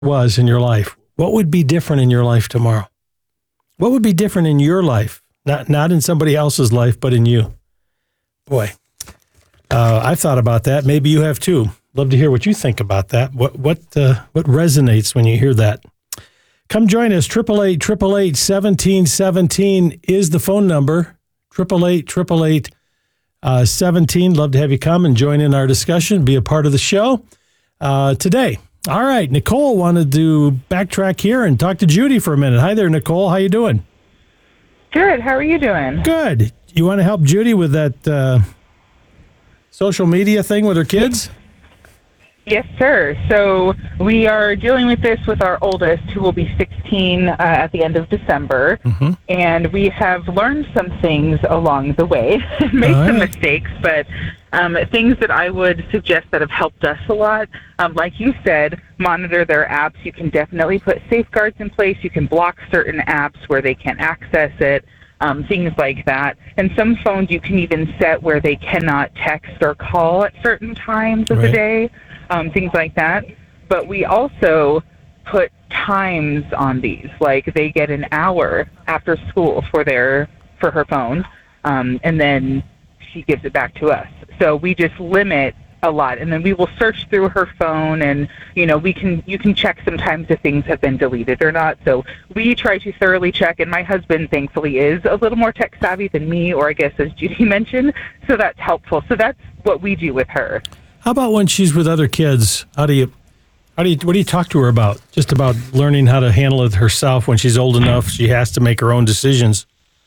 was in your life, what would be different in your life tomorrow? What would be different in your life? Not in somebody else's life, but in you. Boy, I've thought about that. Maybe you have too. Love to hear what you think about that. What resonates when you hear that? Come join us. 888-888-1717 is the phone number. 888-888-17. Love to have you come and join in our discussion, be a part of the show today. All right, Nicole wanted to backtrack here and talk to Judy for a minute. Hi there, Nicole. How you doing? Good. How are you doing? Good. You want to help Judy with that social media thing with her kids? Yes, sir. So we are dealing with this with our oldest, who will be 16 at the end of December. Mm-hmm. And we have learned some things along the way, made some mistakes, but things that I would suggest that have helped us a lot. Like you said, monitor their apps. You can definitely put safeguards in place. You can block certain apps where they can't access it. Things like that. And some phones you can even set where they cannot text or call at certain times of the day, things like that. But we also put times on these, like they get an hour after school for her phone, and then she gives it back to us. So we just limit a lot, and then we will search through her phone, and you can check sometimes if things have been deleted or not. So we try to thoroughly check, and my husband thankfully is a little more tech savvy than me, or I guess as Judy mentioned, so that's helpful. So that's what we do with her. How about when she's with other kids? What do you talk to her about? Just about learning how to handle it herself when she's old enough she has to make her own decisions.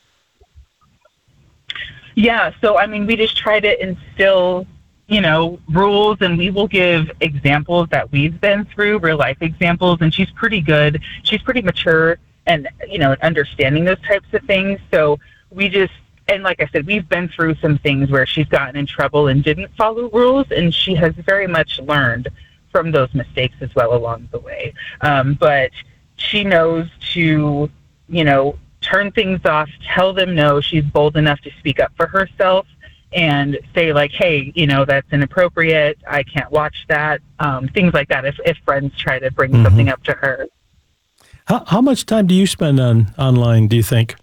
Yeah, so I mean, we just try to instill rules, and we will give examples that we've been through, real life examples, and she's pretty good. She's pretty mature and, understanding those types of things. So and like I said, we've been through some things where she's gotten in trouble and didn't follow rules, and she has very much learned from those mistakes as well along the way. But she knows to, turn things off, tell them no. She's bold enough to speak up for herself and say, like, hey, that's inappropriate. I can't watch that. Things like that if friends try to bring something up to her. How much time do you spend online, do you think?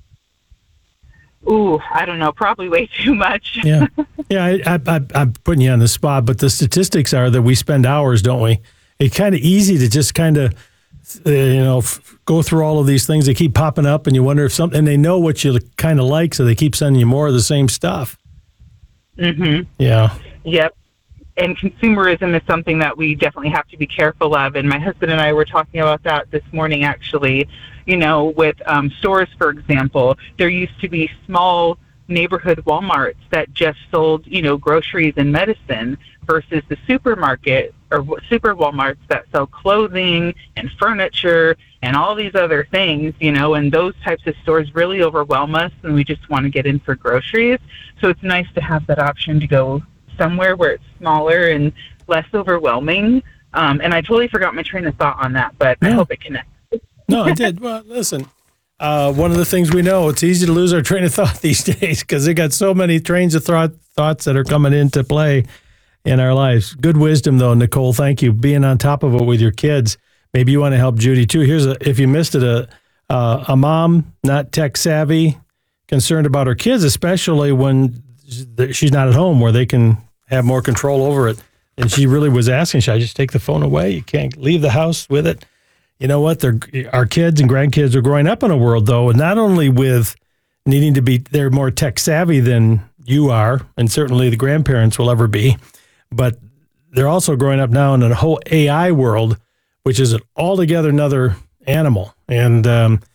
Ooh, I don't know. Probably way too much. Yeah. I'm putting you on the spot, but the statistics are that we spend hours, don't we? It's kind of easy to just kind of, go through all of these things that keep popping up, and you wonder if something, and they know what you kind of like, so they keep sending you more of the same stuff. Mm-hmm. Yeah. Yep. And consumerism is something that we definitely have to be careful of. And my husband and I were talking about that this morning, actually. With stores, for example, there used to be small neighborhood Walmarts that just sold, groceries and medicine versus the supermarket or super Walmarts that sell clothing and furniture and all these other things, and those types of stores really overwhelm us, and we just want to get in for groceries. So it's nice to have that option to go somewhere where it's smaller and less overwhelming. And I totally forgot my train of thought on that, but I hope it connects. No, I did. Well, listen, one of the things we know, it's easy to lose our train of thought these days because they got so many trains of thoughts that are coming into play in our lives. Good wisdom, though, Nicole. Thank you. Being on top of it with your kids. Maybe you want to help Judy, too. If you missed it, a mom, not tech savvy, concerned about her kids, especially when she's not at home where they can have more control over it. And she really was asking, should I just take the phone away? You can't leave the house with it. You know what? Our kids and grandkids are growing up in a world, though, and not only with needing to be, they're more tech savvy than you are, and certainly the grandparents will ever be, but they're also growing up now in a whole AI world, which is altogether another animal. And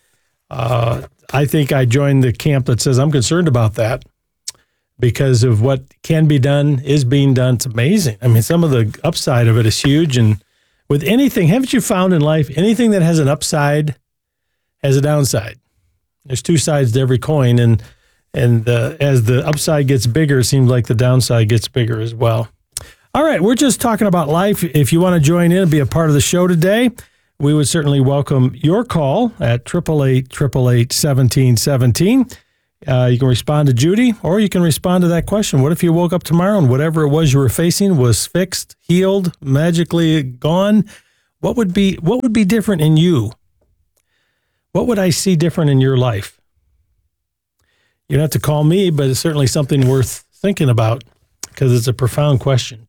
I think I joined the camp that says I'm concerned about that because of what can be done, is being done. It's amazing. I mean, some of the upside of it is huge, and with anything, haven't you found in life, anything that has an upside has a downside? There's two sides to every coin, and as the upside gets bigger, it seems like the downside gets bigger as well. All right, we're just talking about life. If you want to join in and be a part of the show today, we would certainly welcome your call at 888-888-1717. You can respond to Judy, or you can respond to that question. What if you woke up tomorrow and whatever it was you were facing was fixed, healed, magically gone? What would be different in you? What would I see different in your life? You don't have to call me, but it's certainly something worth thinking about because it's a profound question.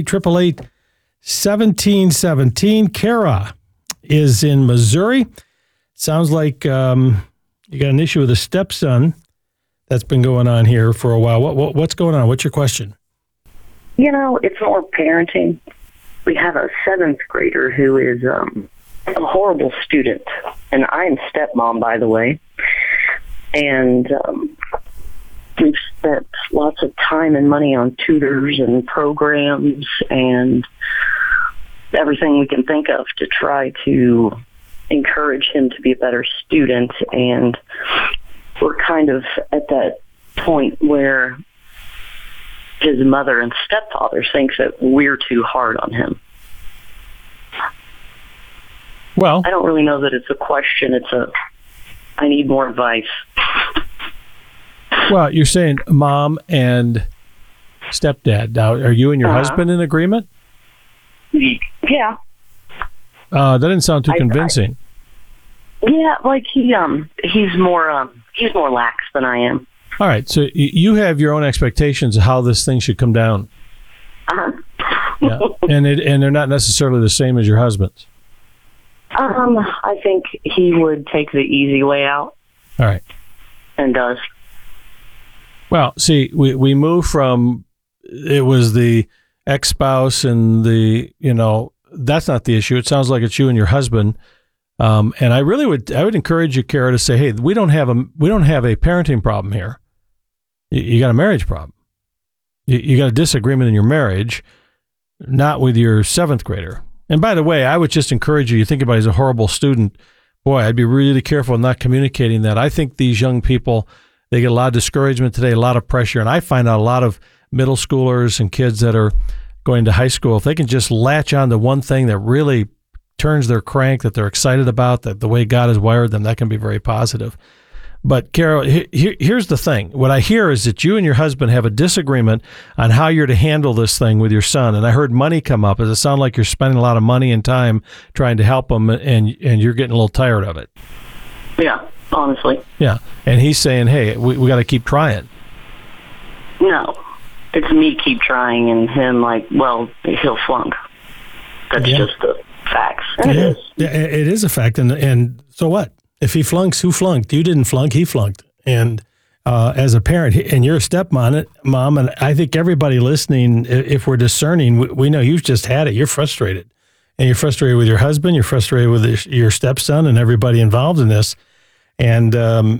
888-888-1717. Kara is in Missouri. Sounds like you got an issue with a stepson that's been going on here for a while. What's going on? What's your question? It's more parenting. We have a 7th grader who is a horrible student, and I'm stepmom, by the way. And we've spent lots of time and money on tutors and programs and everything we can think of to try to encourage him to be a better student. And we're kind of at that point where his mother and stepfather thinks that we're too hard on him. Well, I don't really know that it's a question. I need more advice. Well, you're saying mom and stepdad. Now, are you and your husband in agreement? Yeah. That didn't sound too convincing. He's more lax than I am. All right, so you have your own expectations of how this thing should come down. Yeah, and they're not necessarily the same as your husband's. I think he would take the easy way out. All right, and does. Well, see, we moved from it was the ex-spouse and that's not the issue. It sounds like it's you and your husband. And I would encourage you, Kara, to say, hey, we don't have a parenting problem here. You got a marriage problem. You got a disagreement in your marriage, not with your 7th grader. And by the way, I would just encourage you think about he's a horrible student. Boy, I'd be really careful not communicating that. I think these young people, they get a lot of discouragement today, a lot of pressure. And I find out a lot of middle schoolers and kids that are going to high school, if they can just latch on to one thing that really turns their crank, that they're excited about, that the way God has wired them, that can be very positive. But Carol, here's the thing. What I hear is that you and your husband have a disagreement on how you're to handle this thing with your son. And I heard money come up. Does it sound like you're spending a lot of money and time trying to help him and you're getting a little tired of it? Yeah, honestly. Yeah. And he's saying, hey, we got to keep trying. No, it's me keep trying and him he'll flunk. That's just the facts. And it is. Yeah, it is a fact. And so what? If he flunks, who flunked? You didn't flunk, he flunked. And as a parent, and you're a stepmom, and I think everybody listening, if we're discerning, we know you've just had it. You're frustrated. And you're frustrated with your husband, you're frustrated with your stepson and everybody involved in this. And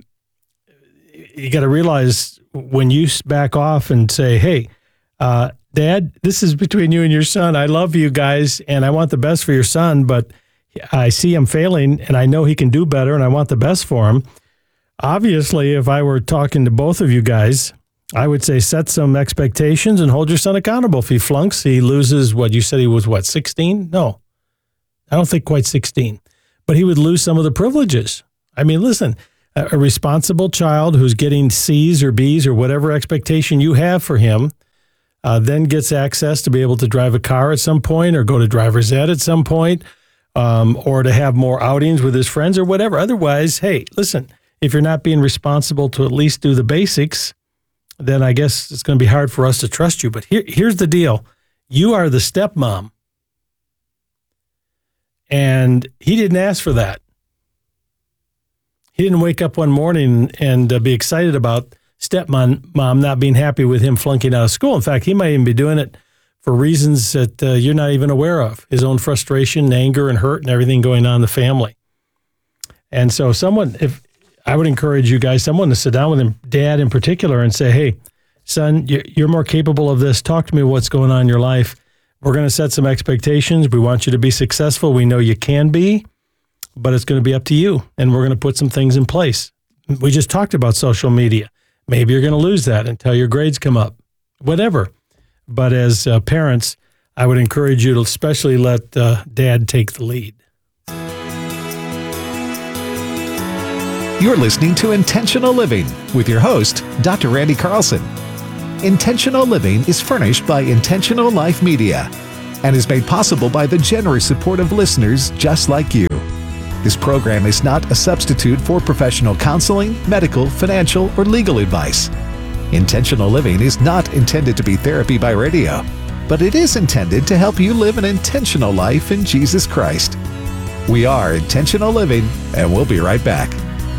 you got to realize when you back off and say, hey, Dad, this is between you and your son. I love you guys, and I want the best for your son, but I see him failing, and I know he can do better, and I want the best for him. Obviously, if I were talking to both of you guys, I would say set some expectations and hold your son accountable. If he flunks, he loses what you said he was, 16? No, I don't think quite 16. But he would lose some of the privileges. I mean, listen, a responsible child who's getting C's or B's or whatever expectation you have for him then gets access to be able to drive a car at some point or go to driver's ed at some point. Or to have more outings with his friends or whatever. Otherwise, hey, listen, if you're not being responsible to at least do the basics, then I guess it's going to be hard for us to trust you. But here's the deal. You are the stepmom. And he didn't ask for that. He didn't wake up one morning and be excited about stepmom not being happy with him flunking out of school. In fact, he might even be doing it for reasons that you're not even aware of, his own frustration, anger, and hurt and everything going on in the family. And so if I would encourage you guys, someone to sit down with him, Dad in particular, and say, hey, son, you're more capable of this. Talk to me what's going on in your life. We're going to set some expectations. We want you to be successful. We know you can be, but it's going to be up to you. And we're going to put some things in place. We just talked about social media. Maybe you're going to lose that until your grades come up, whatever. But as parents, I would encourage you to especially let Dad take the lead. You're listening to Intentional Living with your host, Dr. Randy Carlson. Intentional Living is furnished by Intentional Life Media. and is made possible by the generous support of listeners just like you. This program is not a substitute for professional counseling, medical, financial, or legal advice. Intentional Living is not intended to be therapy by radio, but it is intended to help you live an intentional life in Jesus Christ. We are Intentional Living, and we'll be right back.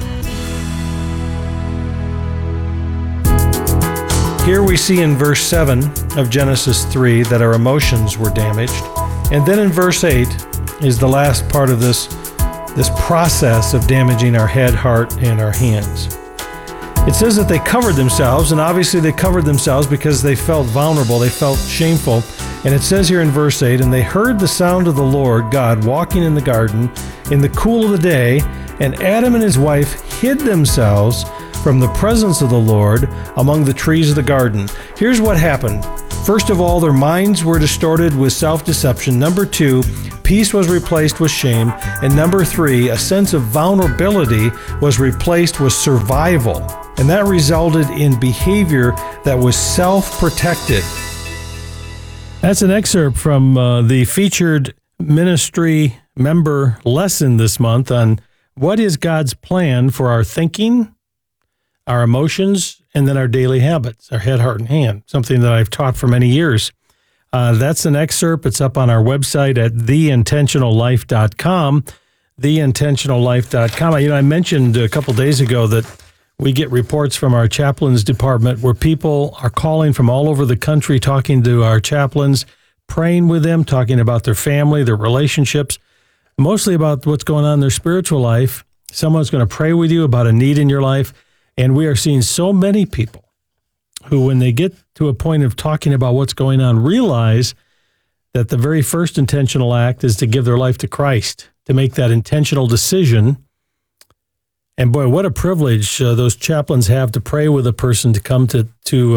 Here we see in verse 7 of Genesis 3 that our emotions were damaged. And then in verse 8 is the last part of this process of damaging our head, heart, and our hands. It says that they covered themselves, and obviously they covered themselves because they felt vulnerable, they felt shameful. And it says here in verse 8, and they heard the sound of the Lord God walking in the garden in the cool of the day, and Adam and his wife hid themselves from the presence of the Lord among the trees of the garden. Here's what happened. First of all, their minds were distorted with self-deception. Number 2, peace was replaced with shame. And number 3, a sense of vulnerability was replaced with survival. And that resulted in behavior that was self-protected. That's an excerpt from the featured ministry member lesson this month on what is God's plan for our thinking, our emotions, and then our daily habits, our head, heart, and hand, something that I've taught for many years. That's an excerpt. It's up on our website at theintentionallife.com, theintentionallife.com. I mentioned a couple days ago that we get reports from our chaplains department where people are calling from all over the country, talking to our chaplains, praying with them, talking about their family, their relationships, mostly about what's going on in their spiritual life. Someone's going to pray with you about a need in your life. And we are seeing so many people who, when they get to a point of talking about what's going on, realize that the very first intentional act is to give their life to Christ, to make that intentional decision. And boy, what a privilege those chaplains have to pray with a person to come to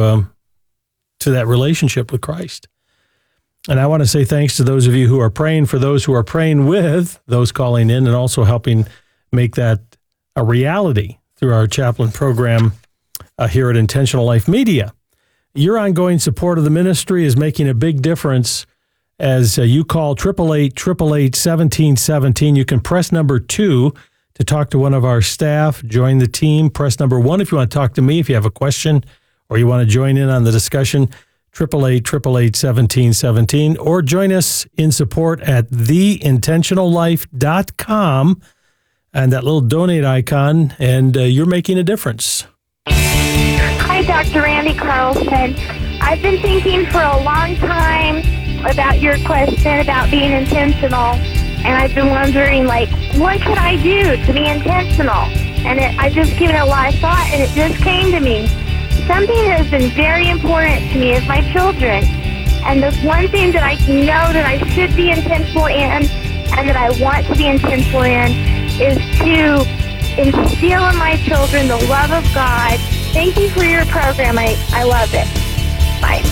that relationship with Christ. And I want to say thanks to those of you who are praying, for those who are praying with those calling in, and also helping make that a reality through our chaplain program here at Intentional Life Media. Your ongoing support of the ministry is making a big difference as you call 888-888-1717. You can press number 2 to talk to one of our staff, join the team. Press number 1 if you want to talk to me, if you have a question or you want to join in on the discussion, 888-888-1717, or join us in support at theintentionallife.com. And that little donate icon, and you're making a difference. Hi, Dr. Randy Carlson. I've been thinking for a long time about your question about being intentional, and I've been wondering, what could I do to be intentional? And I've just given it a lot of thought, and it just came to me. Something that has been very important to me is my children. And the one thing that I know that I should be intentional in, and that I want to be intentional in, is to instill in my children the love of God. Thank you for your program. I love it. Bye.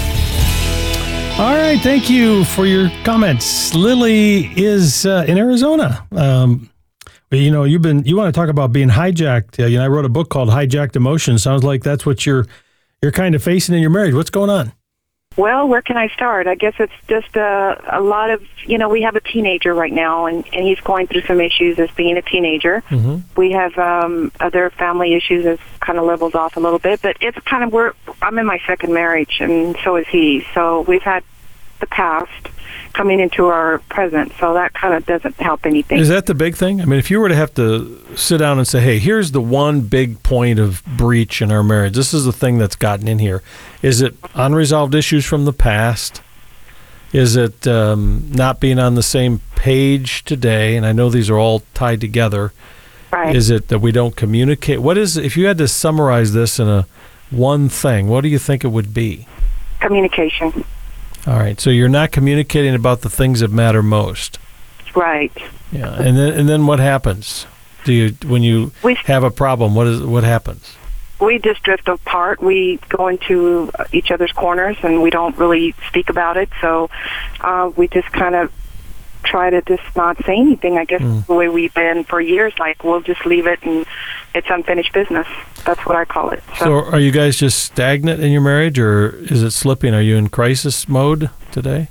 All right. Thank you for your comments. Lily is in Arizona. You want to talk about being hijacked. I wrote a book called Hijacked Emotions. Sounds like that's what you're kind of facing in your marriage. What's going on? Well, where can I start? I guess it's just a lot of, we have a teenager right now, and he's going through some issues as being a teenager. Mm-hmm. We have other family issues that kind of levels off a little bit, but it's kind of I'm in my second marriage, and so is he. So we've had the past coming into our present, so that kind of doesn't help anything. Is that the big thing? I mean, if you were to have to sit down and say, hey, here's the one big point of breach in our marriage, this is the thing that's gotten in here. Is it unresolved issues from the past? Is it not being on the same page today? And I know these are all tied together. Right. Is it that we don't communicate? What is, if you had to summarize this in a one thing, what do you think it would be? Communication. All right, so you're not communicating about the things that matter most. Right. Yeah, and then what happens? When you have a problem? What happens? We just drift apart. We go into each other's corners, and we don't really speak about it. So we just kind of try to just not say anything. I guess the way we've been for years, we'll just leave it, and it's unfinished business. That's what I call it. So are you guys just stagnant in your marriage, or is it slipping? Are you in crisis mode today?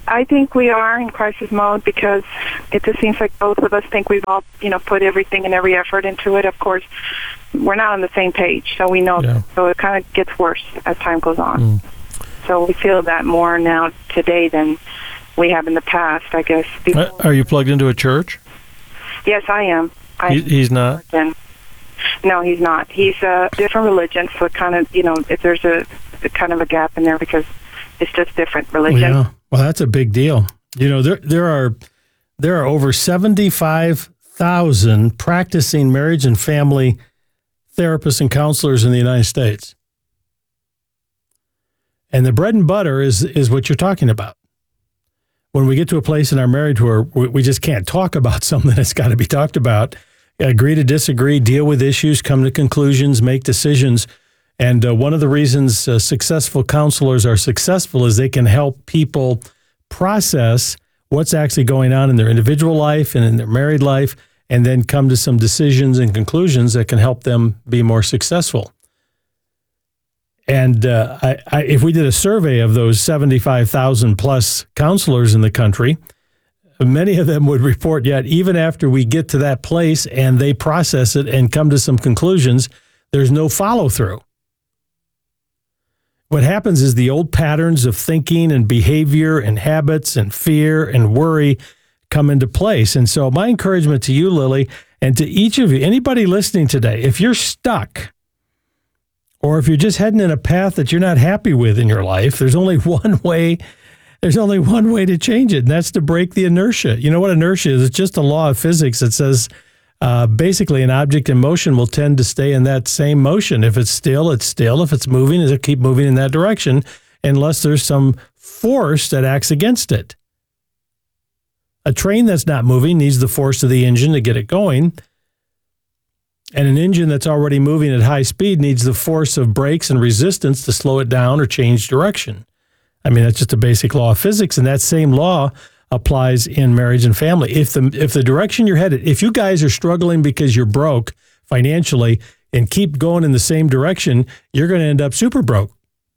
I think we are in crisis mode because it just seems like both of us think we've all, put everything and every effort into it. Of course, we're not on the same page, so we know. Yeah. So it kind of gets worse as time goes on. So we feel that more now today than we have in the past, I guess. Are you plugged into a church? Yes, I am. He's not? No, he's not. He's a different religion, so it kind of, if there's a kind of a gap in there because it's just different religion. Yeah. Well, that's a big deal. There are over 75,000 practicing marriage and family therapists and counselors in the United States. And the bread and butter is what you're talking about. When we get to a place in our marriage where we just can't talk about something that's got to be talked about, agree to disagree, deal with issues, come to conclusions, make decisions. And one of the reasons successful counselors are successful is they can help people process what's actually going on in their individual life and in their married life, and then come to some decisions and conclusions that can help them be more successful. And if we did a survey of those 75,000 plus counselors in the country, many of them would report, yet even after we get to that place and they process it and come to some conclusions, there's no follow through. What happens is the old patterns of thinking and behavior and habits and fear and worry come into place. And so my encouragement to you, Lily, and to each of you, anybody listening today, if you're stuck or if you're just heading in a path that you're not happy with in your life, there's only one way to change it, and that's to break the inertia. You know what inertia is? It's just a law of physics that says basically an object in motion will tend to stay in that same motion. If it's still, it's still. If it's moving, it'll keep moving in that direction unless there's some force that acts against it. A train that's not moving needs the force of the engine to get it going. And an engine that's already moving at high speed needs the force of brakes and resistance to slow it down or change direction. I mean, that's just a basic law of physics, and that same law applies in marriage and family. If the direction you're headed, if you guys are struggling because you're broke financially and keep going in the same direction, you're going to end up super broke.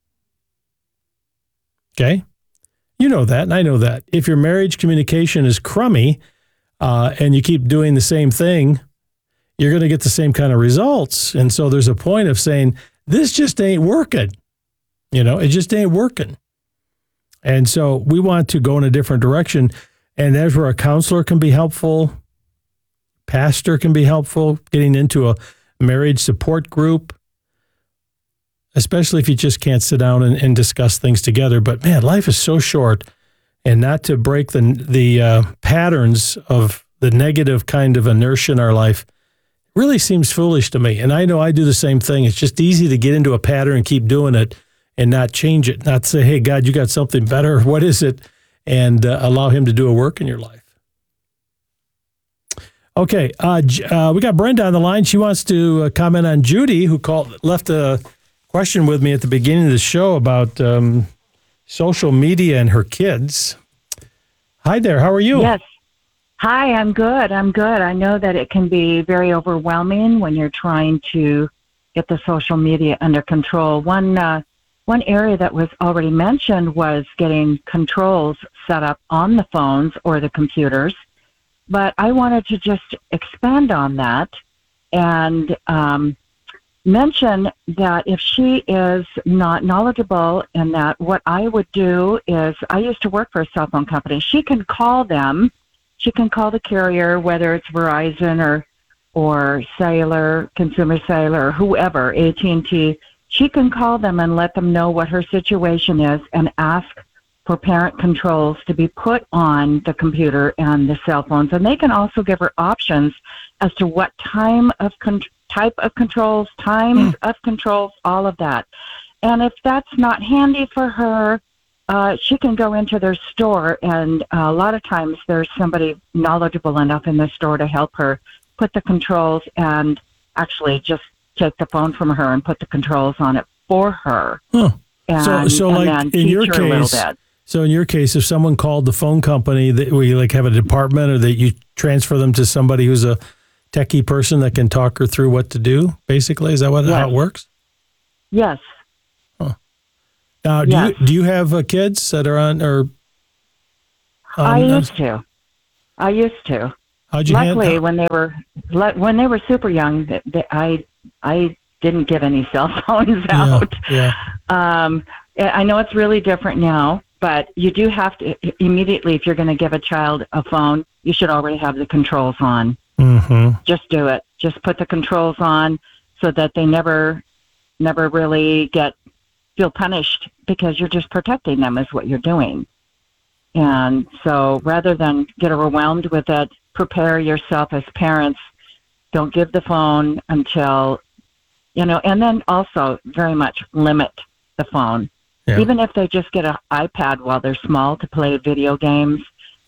Okay? You know that, and I know that. If your marriage communication is crummy and you keep doing the same thing, you're going to get the same kind of results. And so there's a point of saying, this just ain't working. It just ain't working. And so we want to go in a different direction. And that's where a counselor can be helpful, pastor can be helpful, getting into a marriage support group, especially if you just can't sit down and discuss things together. But man, life is so short, and not to break the patterns of the negative kind of inertia in our life really seems foolish to me. And I know I do the same thing. It's just easy to get into a pattern and keep doing it and not change it, not say, hey, God, you got something better. What is it? And allow him to do a work in your life. Okay, we got Brenda on the line. She wants to comment on Judy, who left a question with me at the beginning of the show about social media and her kids. Hi there, how are you? Yes. Hi, I'm good. I know that it can be very overwhelming when you're trying to get the social media under control. One area that was already mentioned was getting controls set up on the phones or the computers. But I wanted to just expand on that and mention that if she is not knowledgeable in that, what I would do is, I used to work for a cell phone company. She can call them. She can call the carrier, whether it's Verizon or Cellular, Consumer Cellular, or whoever, AT&T. She can call them and let them know what her situation is and ask for parent controls to be put on the computer and the cell phones. And they can also give her options as to what type of controls, times of controls, all of that. And if that's not handy for her, she can go into their store, and a lot of times there's somebody knowledgeable enough in the store to help her put the controls and actually just take the phone from her and put the controls on it for her. Huh. And, so and like then in your teach her a little case, bit. so in your case, if someone called the phone company, where you like have a department, or that you transfer them to somebody who's a techie person that can talk her through what to do, basically, is that how it works? Yes. Huh. Now, do you have kids that are on, or I used to. How'd you Luckily, when they were super young, I didn't give any cell phones out. Yeah. I know it's really different now, but you do have to immediately, if you're going to give a child a phone, you should already have the controls on. Mm-hmm. Just do it. Just put the controls on so that they never really feel punished, because you're just protecting them is what you're doing. And so rather than get overwhelmed with it, prepare yourself as parents. Don't give the phone until, and then also very much limit the phone. Yeah. Even if they just get an iPad while they're small to play video games.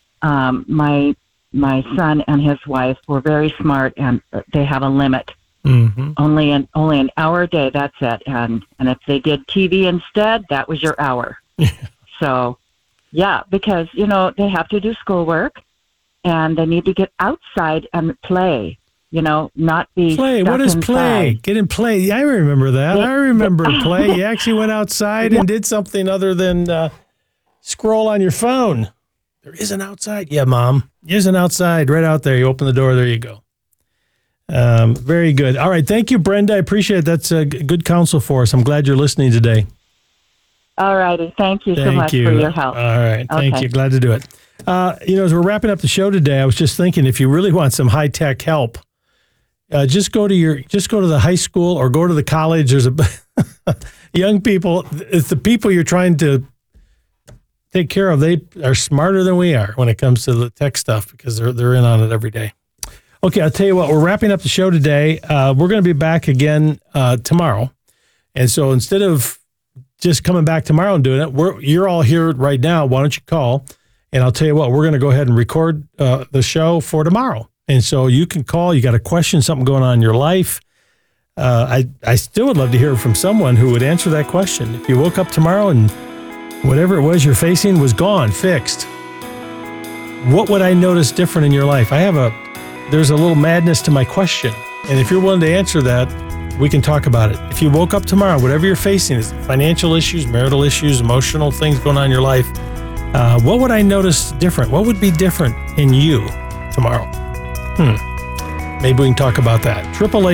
My son and his wife were very smart, and they have a limit. Mm-hmm. Only an hour a day, that's it. And if they did TV instead, that was your hour. So, yeah, because, they have to do schoolwork, and they need to get outside and play, not be play. stuck What is inside. play? Get in play. I remember that. I remember play. You actually went outside and did something other than scroll on your phone. There is an outside. Yeah, Mom. There's an outside right out there. You open the door. There you go. Very good. All right. Thank you, Brenda. I appreciate it. That's good counsel for us. I'm glad you're listening today. All righty. Thank you so much for your help. All right. Thank Okay. you. Glad to do it. As we're wrapping up the show today, I was just thinking, if you really want some high-tech help, just go to the high school or go to the college. There's young people. It's the people you're trying to take care of. They are smarter than we are when it comes to the tech stuff, because they're in on it every day. Okay, I'll tell you what, we're wrapping up the show today. We're going to be back again tomorrow. And so instead of just coming back tomorrow and doing it, you're all here right now. Why don't you call? And I'll tell you what, we're going to go ahead and record the show for tomorrow. And so you can call. You got a question, something going on in your life. I still would love to hear from someone who would answer that question. If you woke up tomorrow and whatever it was you're facing was gone, fixed, what would I notice different in your life? There's a little madness to my question. And if you're willing to answer that, we can talk about it. If you woke up tomorrow, whatever you're facing, is financial issues, marital issues, emotional things going on in your life, what would I notice different? What would be different in you tomorrow? Maybe we can talk about that.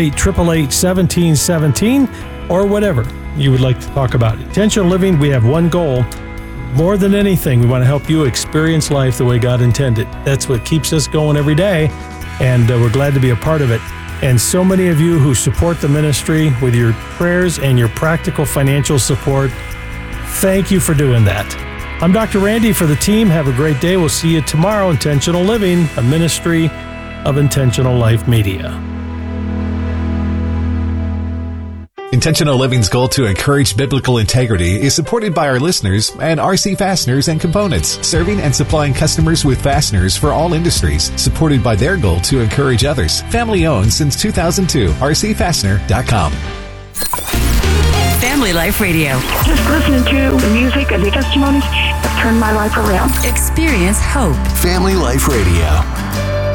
888-888-1717, or whatever you would like to talk about. Intentional living, we have one goal. More than anything, we want to help you experience life the way God intended. That's what keeps us going every day, and we're glad to be a part of it. And so many of you who support the ministry with your prayers and your practical financial support, thank you for doing that. I'm Dr. Randy for the team. Have a great day. We'll see you tomorrow. Intentional Living, a ministry of Intentional Life Media. Intentional Living's goal to encourage biblical integrity is supported by our listeners and RC Fasteners and Components, serving and supplying customers with fasteners for all industries, supported by their goal to encourage others. Family owned since 2002. RCFastener.com. Family Life Radio. Just listening to the music and the testimonies have turned my life around. Experience hope. Family Life Radio.